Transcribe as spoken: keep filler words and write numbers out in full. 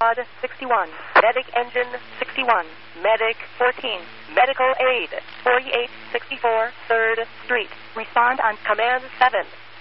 Pod sixty-one, Medic Engine sixty-one, Medic fourteen, Medical Aid forty-eight sixty-four third Street. Respond on Command seven.